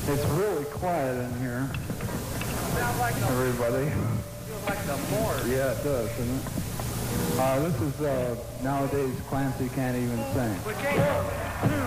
It's really quiet in here. Sounds like Everybody. feels like the morgue. Yeah, it does, doesn't it? This is nowadays Clancy can't even sing. We can't.